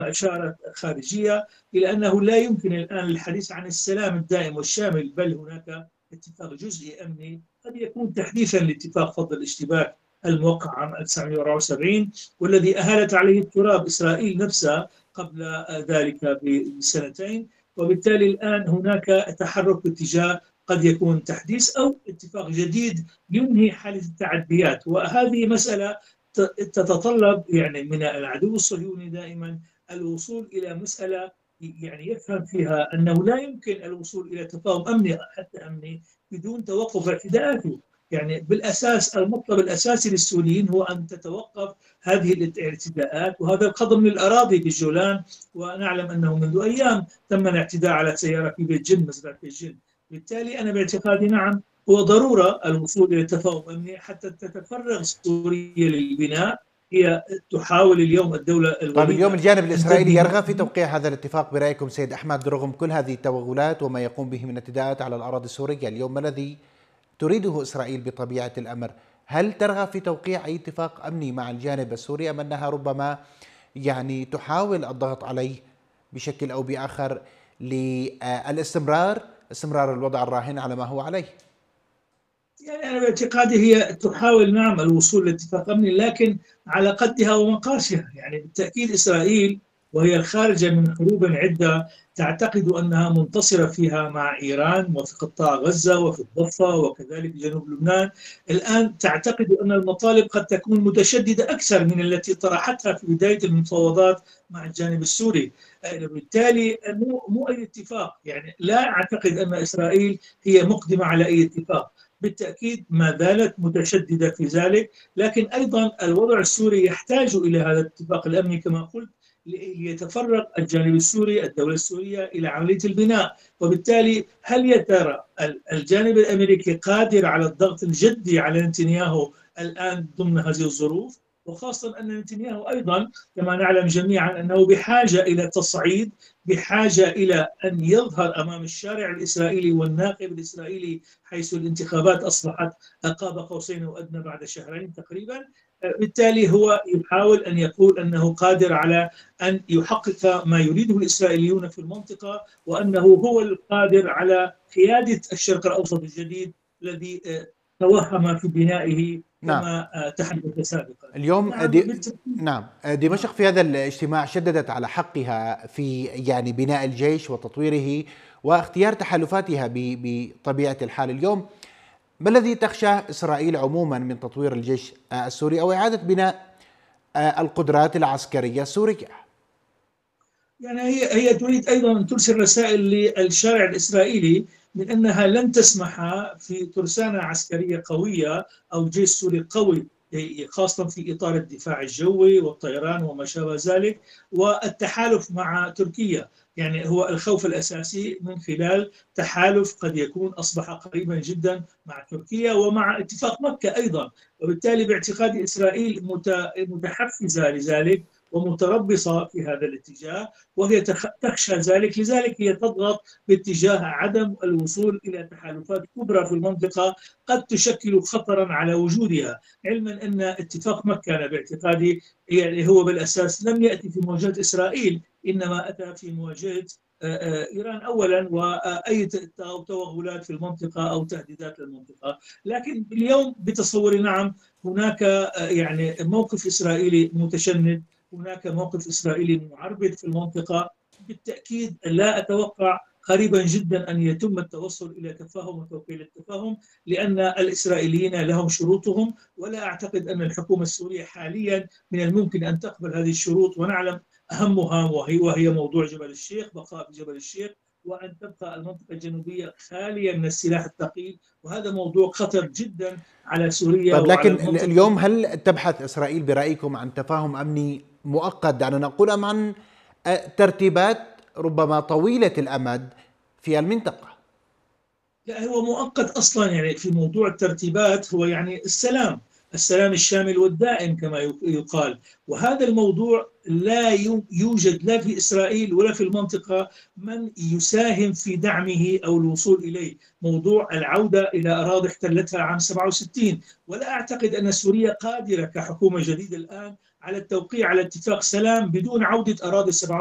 إشارة خارجية إلى أنه لا يمكن الآن الحديث عن السلام الدائم والشامل، بل هناك اتفاق جزئي أمني قد يكون تحديثا لاتفاق فض الاشتباك الموقع عام 1974 والذي أهالت عليه التراب إسرائيل نفسها قبل ذلك بسنتين. وبالتالي الآن هناك تحرك باتجاه قد يكون تحديث أو اتفاق جديد ينهي حالة التعديات. وهذه مسألة تتطلب يعني من العدو الصهيوني دائما الوصول إلى مسألة يعني يفهم فيها أنه لا يمكن الوصول إلى تفاهم أمني حتى أمني بدون توقف اعتداءاته. يعني بالأساس المطلب الأساسي للسوريين هو أن تتوقف هذه الاعتداءات وهذا القدر من الأراضي بالجولان. ونعلم أنه منذ أيام تم الاعتداء على سيارة في بيت جن، مزرعة بيت جن. بالتالي أنا باعتقادي نعم هو ضرورة الوصول إلى تفاهم أمني حتى تتفرغ سوريا للبناء. هي تحاول اليوم الدولة طيب اليوم الوليدة الجانب أن الإسرائيلي تبني. يرغب في توقيع هذا الاتفاق برأيكم سيد أحمد رغم كل هذه التوغلات وما يقوم به من اعتداءات على الأراضي السورية؟ اليوم ما الذي تريده إسرائيل بطبيعة الأمر؟ هل ترغب في توقيع أي اتفاق أمني مع الجانب السوري أم أنها ربما يعني تحاول الضغط عليه بشكل أو بآخر استمرار الوضع الراهن على ما هو عليه؟ يعني أنا باعتقادي هي تحاول نعم الوصول لاتفاق أمني لكن على قدها ومقاسها. يعني بالتأكيد إسرائيل وهي الخارجة من حروب عدة تعتقد أنها منتصرة فيها مع إيران وفي قطاع غزة وفي الضفة وكذلك جنوب لبنان. الآن تعتقد أن المطالب قد تكون متشددة أكثر من التي طرحتها في بداية المفاوضات مع الجانب السوري. بالتالي مو أي اتفاق، يعني لا أعتقد أن إسرائيل هي مقدمة على أي اتفاق. بالتأكيد ما زالت متشددة في ذلك، لكن أيضا الوضع السوري يحتاج إلى هذا الاتفاق الأمني كما قلت ليتفرغ الجانب السوري الدولة السورية إلى عملية البناء. وبالتالي هل يا ترى الجانب الأمريكي قادر على الضغط الجدي على نتنياهو الآن ضمن هذه الظروف؟ وخاصة أن نتنياهو أيضا كما نعلم جميعا أنه بحاجة إلى تصعيد، بحاجة إلى أن يظهر أمام الشارع الإسرائيلي والناخب الإسرائيلي حيث الانتخابات أصبحت قاب قوسين وأدنى بعد شهرين تقريبا. بالتالي هو يحاول أن يقول أنه قادر على أن يحقق ما يريده الإسرائيليون في المنطقة وأنه هو القادر على قيادة الشرق الأوسط الجديد الذي توهم في بنائه نعم. كما تحدث سابقا. اليوم نعم دمشق في هذا الاجتماع شددت على حقها في يعني بناء الجيش وتطويره واختيار تحالفاتها بطبيعة الحال. اليوم ما الذي تخشى إسرائيل عموما من تطوير الجيش السوري أو إعادة بناء القدرات العسكرية السورية؟ يعني هي تريد أيضا أن ترسل رسائل للشارع الإسرائيلي من أنها لن تسمح في ترسانة عسكرية قوية أو جيش سوري قوي خاصة في إطار الدفاع الجوي والطيران وما شابه ذلك والتحالف مع تركيا. يعني هو الخوف الأساسي من خلال تحالف قد يكون أصبح قريبا جدا مع تركيا ومع اتفاق مكة أيضا. وبالتالي باعتقاد إسرائيل متحفزة لذلك ومتربصة في هذا الاتجاه وهي تخشى ذلك. لذلك هي تضغط باتجاه عدم الوصول إلى تحالفات كبرى في المنطقة قد تشكل خطرا على وجودها، علما أن اتفاق مكة أنا باعتقادي يعني هو بالأساس لم يأتي في مواجهة إسرائيل إنما أتى في مواجهة إيران أولا وأي توغلات في المنطقة أو تهديدات للمنطقة. لكن اليوم بتصوري نعم هناك يعني موقف إسرائيلي متشنج، هناك موقف إسرائيلي معربد في المنطقة. بالتأكيد لا أتوقع قريبا جدا أن يتم التوصل إلى تفاهم وتوقيع التفاهم لأن الإسرائيليين لهم شروطهم ولا أعتقد أن الحكومة السورية حاليا من الممكن أن تقبل هذه الشروط. ونعلم أهمها وهي موضوع جبل الشيخ، بقاء في جبل الشيخ وأن تبقى المنطقة الجنوبية خالية من السلاح الثقيل، وهذا موضوع خطر جدا على سوريا طيب وعلى لكن المنطقة. اليوم هل تبحث إسرائيل برأيكم عن تفاهم أمني مؤقت دعنا نقول أم عن ترتيبات ربما طويلة الأمد في المنطقة؟ لا هو مؤقت أصلا. يعني في موضوع الترتيبات هو يعني السلام الشامل والدائم كما يقال. وهذا الموضوع لا يوجد لا في إسرائيل ولا في المنطقة من يساهم في دعمه أو الوصول إليه. موضوع العودة إلى أراضي احتلتها عام 67 ولا أعتقد أن سوريا قادرة كحكومة جديدة الآن على التوقيع على اتفاق سلام بدون عودة أراضي